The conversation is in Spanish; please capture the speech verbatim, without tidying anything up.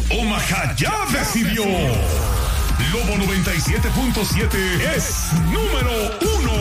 Omaha ya decidió. Lobo noventa y siete punto siete es número uno.